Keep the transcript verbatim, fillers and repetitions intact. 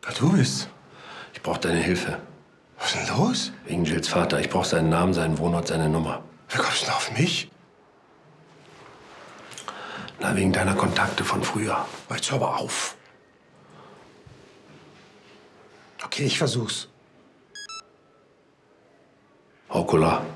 Ja, du bist. Ich brauche deine Hilfe. Was ist denn los? Wegen Jills Vater. Ich brauche seinen Namen, seinen Wohnort, seine Nummer. Wie kommst du denn auf mich? Na, wegen deiner Kontakte von früher. Jetzt hör aber auf. Okay, ich versuch's. Haukula.